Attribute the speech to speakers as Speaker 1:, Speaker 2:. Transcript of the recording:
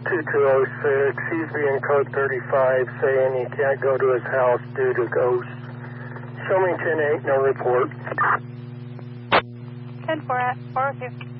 Speaker 1: 2206. He's being code 35 saying he can't go to his house due to ghosts. Show me 10-8, no report.
Speaker 2: 10-4 at 402.